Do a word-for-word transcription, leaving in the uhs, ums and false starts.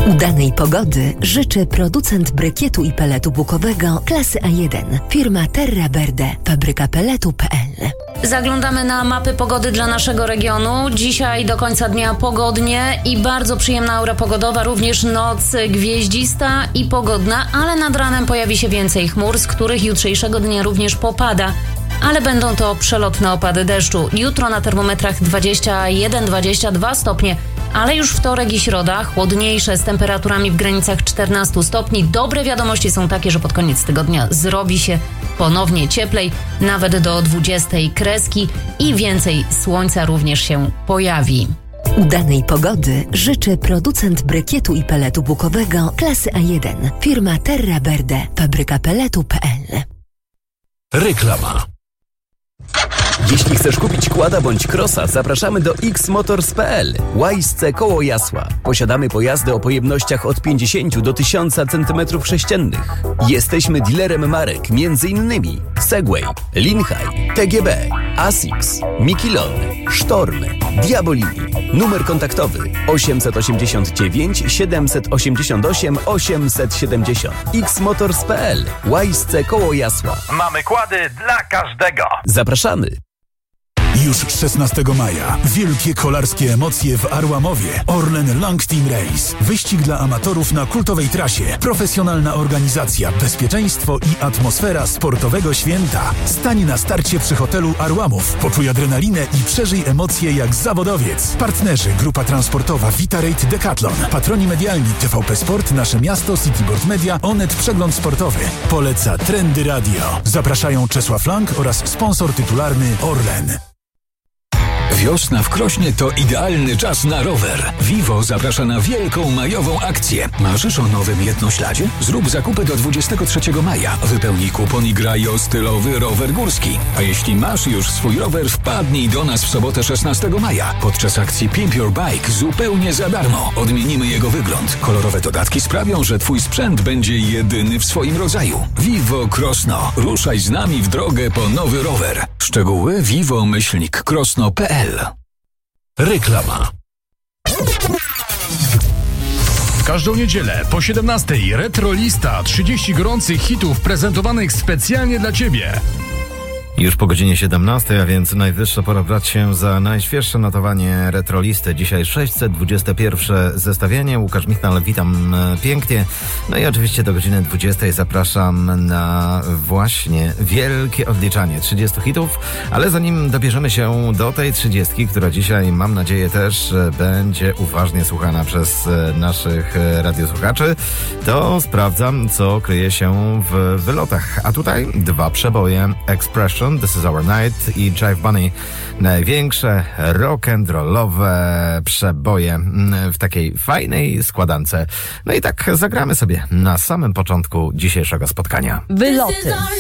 Udanej pogody życzy producent brykietu i peletu bukowego klasy A jeden. Firma Terra Verde, fabryka peletu kropka pe el. Zaglądamy na mapy pogody dla naszego regionu. Dzisiaj do końca dnia pogodnie i bardzo przyjemna aura pogodowa, również noc gwieździsta i pogodna, ale nad ranem pojawi się więcej chmur, z których jutrzejszego dnia również popada. Ale będą to przelotne opady deszczu. Jutro na termometrach dwadzieścia jeden dwadzieścia dwa stopnie, ale już wtorek i środa chłodniejsze z temperaturami w granicach czternastu stopni. Dobre wiadomości są takie, że pod koniec tygodnia zrobi się ponownie cieplej, nawet do dwudziestej kreski i więcej słońca również się pojawi. Udanej pogody życzy producent brykietu i peletu bukowego klasy A jeden. Firma Terra Verde, fabryka peletu kropka pe el. Reklama. Jeśli chcesz kupić quada bądź crossa, zapraszamy do X Motors kropka pe el. Łajsce koło Jasła. Posiadamy pojazdy o pojemnościach od pięćdziesięciu do tysiąca centymetrów sześciennych. Jesteśmy dealerem marek m.in. Segway, Linhai, T G B, Asics, Mikilon, Sztorm, Diabolini. Numer kontaktowy osiemset osiemdziesiąt dziewięć siedemset osiemdziesiąt osiem osiemset siedemdziesiąt. X Motors kropka pe el. Łajsce koło Jasła. Mamy kłady dla każdego. Zapraszamy. Już szesnastego maja wielkie kolarskie emocje w Arłamowie. Orlen Long Team Race. Wyścig dla amatorów na kultowej trasie. Profesjonalna organizacja, bezpieczeństwo i atmosfera sportowego święta. Stań na starcie przy hotelu Arłamów. Poczuj adrenalinę i przeżyj emocje jak zawodowiec. Partnerzy: Grupa Transportowa Vitarate Decathlon. Patroni medialni: T V P Sport, Nasze Miasto, Cityboard Media, Onet Przegląd Sportowy. Poleca Trendy Radio. Zapraszają Czesław Lang oraz sponsor tytularny Orlen. Wiosna w Krośnie to idealny czas na rower. Vivo zaprasza na wielką majową akcję. Marzysz o nowym jednośladzie? Zrób zakupy do dwudziestego trzeciego maja. Wypełnij kupon i graj o stylowy rower górski. A jeśli masz już swój rower, wpadnij do nas w sobotę szesnastego maja. Podczas akcji Pimp Your Bike zupełnie za darmo. Odmienimy jego wygląd. Kolorowe dodatki sprawią, że twój sprzęt będzie jedyny w swoim rodzaju. Vivo Krosno. Ruszaj z nami w drogę po nowy rower. Szczegóły vivo myślnik krosno kropka pe el. Reklama. W każdą niedzielę po siedemnastej Retrolista, trzydzieści gorących hitów prezentowanych specjalnie dla Ciebie. Już po godzinie siedemnastej, a więc najwyższa pora brać się za najświeższe notowanie Retrolisty. Dzisiaj sześćset dwudzieste pierwsze zestawienie. Łukasz Michnal, witam pięknie. No i oczywiście do godziny dwudziestej zapraszam na właśnie wielkie odliczanie trzydziestu hitów, ale zanim dobierzemy się do tej trzydziestki, która dzisiaj, mam nadzieję, też będzie uważnie słuchana przez naszych radiosłuchaczy, to sprawdzam, co kryje się w wylotach. A tutaj dwa przeboje: Expression, This Is Our Night i Jive Bunny. Największe rock'n'rollowe przeboje w takiej fajnej składance. No i tak zagramy sobie na samym początku dzisiejszego spotkania. Wyloty.